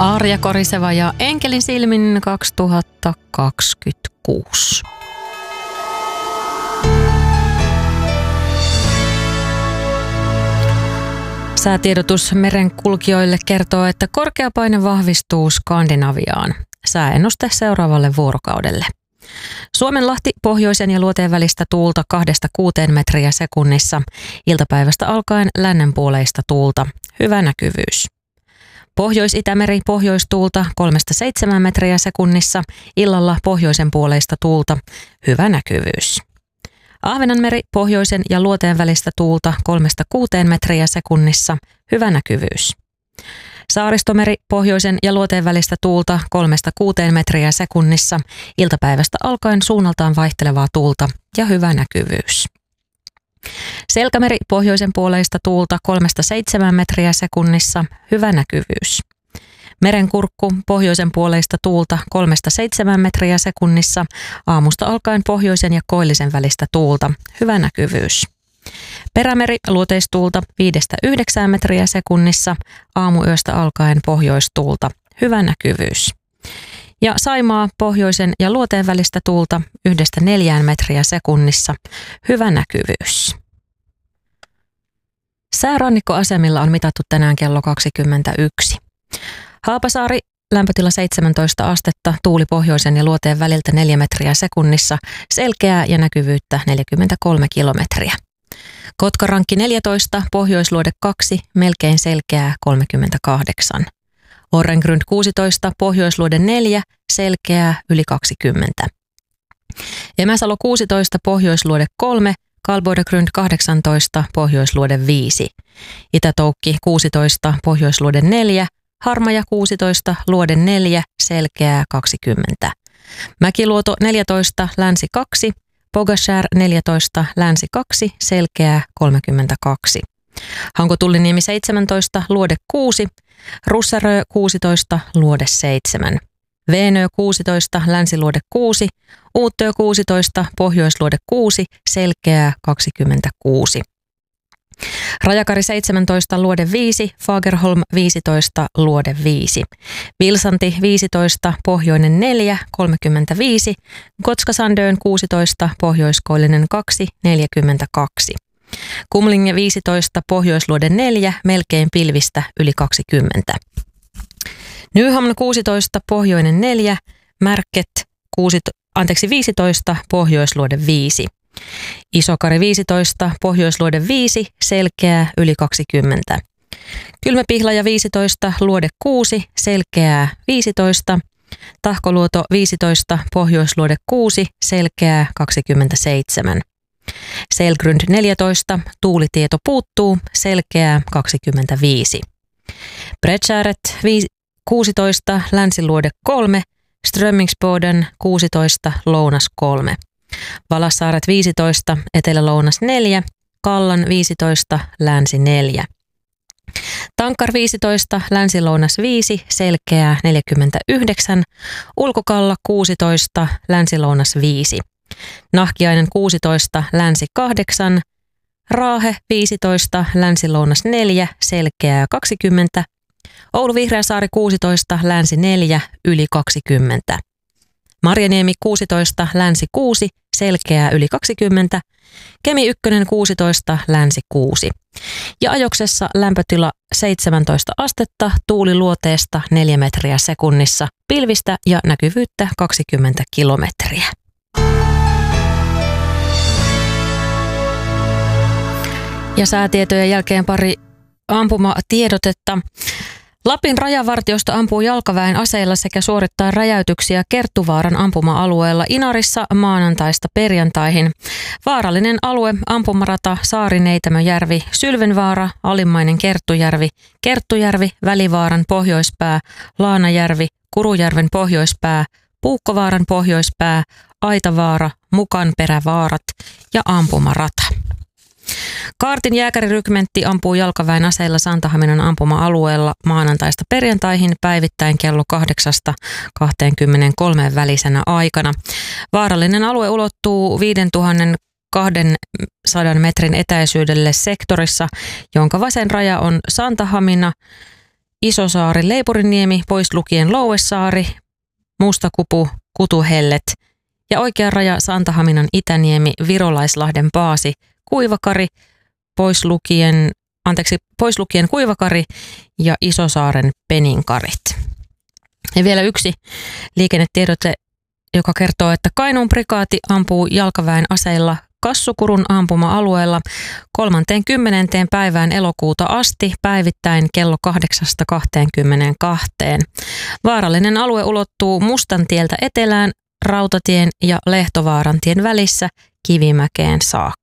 Arja Koriseva ja Enkelin silmin 2026. Säätiedotus merenkulkijoille kertoo, että korkeapaine vahvistuu Skandinaviaan. Sääennuste seuraavalle vuorokaudelle. Suomenlahti pohjoisen ja luoteen välistä tuulta 2–6 metriä sekunnissa. Iltapäivästä alkaen lännenpuoleista tuulta. Hyvä näkyvyys. Pohjois-Itämeri pohjoistuulta 3–7 metriä sekunnissa. Illalla pohjoisen puoleista tuulta. Hyvä näkyvyys. Ahvenanmeri pohjoisen ja luoteen välistä tuulta 3–6 metriä sekunnissa. Hyvä näkyvyys. Saaristomeri pohjoisen ja luoteen välistä tuulta 3–6 metriä sekunnissa. Iltapäivästä alkaen suunnaltaan vaihtelevaa tuulta ja hyvä näkyvyys. Selkämeri pohjoisen puoleista tuulta 3–7 metriä sekunnissa. Hyvä näkyvyys. Merenkurkku pohjoisen puoleista tuulta 3–7 metriä sekunnissa. Aamusta alkaen pohjoisen ja koillisen välistä tuulta. Hyvä näkyvyys. Perämeri luoteistuulta 5–9 metriä sekunnissa. Aamuyöstä alkaen pohjoistuulta. Hyvä näkyvyys. Ja Saimaa pohjoisen ja luoteen välistä tuulta 1–4 metriä sekunnissa. Hyvä näkyvyys. Säärannikkoasemilla on mitattu tänään kello 21. Haapasaari, lämpötila 17 astetta, tuuli pohjoisen ja luoteen väliltä 4 metriä sekunnissa, selkeää ja näkyvyyttä 43 kilometriä. Kotkarankki 14, pohjoisluode 2, melkein selkeää 38. Orrengrund 16, pohjoisluode 4, selkeää yli 20. Emäsalo 16, pohjoisluode 3, Kalboidegrund 18, pohjoisluode 5. Itätoukki 16, pohjoisluode 4, Harmaja 16, luode 4, selkeää 20. Mäkiluoto 14, länsi 2, Pogashär 14, länsi 2, selkeää 32. Hanko-Tulliniemi 17, luode 6, Russarö 16, luode 7. Veenö 16, länsiluode 6, Uuttöö 16, pohjoisluode 6, selkeää 26. Rajakari 17, luode 5, Fagerholm 15, luode 5. Vilsanti 15, pohjoinen 4, 35. Gotskasandön 16, pohjoiskoillinen 2, 42. Kumlinge 15, pohjoisluode 4, melkein pilvistä yli 20. Nyhamn 16, pohjoinen 4, Märket 15, pohjoisluode 5. Isokari 15, pohjoisluode 5, selkeää yli 20. Kylmäpihlaja 15, luode 6, selkeää 15. Tahkoluoto 15, pohjoisluode 6, selkeää 27. Selgrund 14, tuulitieto puuttuu, selkeää 25. Bredsäret 16, länsiluode 3, Strömmingsboden 16, lounas 3. Valassaaret 15, etelä-lounas 4, Kallan 15, länsi 4. Tankkar 15, länsi-lounas 5, selkeää 49, Ulkokalla 16, länsi-lounas 5. Nahkiainen 16, länsi 8, Raahe 15, länsi-lounas 4, selkeää 20, Oulu Vihreäsaari 16, länsi 4, yli 20. Marjaniemi 16, länsi 6, selkeää yli 20. Kemi 1 16, länsi 6. Ja Ajoksessa lämpötila 17 astetta, tuuli luoteesta 4 metriä sekunnissa, pilvistä ja näkyvyyttä 20 kilometriä. Ja säätietojen jälkeen pari ampumatiedotetta. Lapin rajavartiosto ampuu jalkaväen aseilla sekä suorittaa räjäytyksiä Kerttuvaaran ampuma-alueella Inarissa maanantaista perjantaihin. Vaarallinen alue, ampumarata Saarineitämöjärvi, Sylvenvaara, Alimmainen Kerttujärvi, Kerttujärvi, Välivaaran pohjoispää, Laanajärvi, Kurujärven pohjoispää, Puukkovaaran pohjoispää, Aitavaara, Mukanperävaarat ja ampumarata. Kaartin jääkärirykmentti ampuu jalkaväen aseilla Santahaminan ampuma-alueella maanantaista perjantaihin päivittäin kello 8–23 välisenä aikana. Vaarallinen alue ulottuu 5200 metrin etäisyydelle sektorissa, jonka vasen raja on Santahamina Isosaari, Leipuriniemi, pois lukien Louesaari, Mustakupu, Kutuhellet ja oikea raja Santahaminan Itäniemi, Virolaislahden Paasi, Kuivakari, pois lukien Kuivakari ja Isosaaren Peninkarit. Ja vielä yksi liikennetiedote, joka kertoo, että Kainuun prikaati ampuu jalkaväen aseilla Kassukurun ampuma-alueella 30. päivään elokuuta asti päivittäin kello 8-22. Vaarallinen alue ulottuu Mustantieltä etelään, Rautatien ja Lehtovaarantien välissä Kivimäkeen saakka.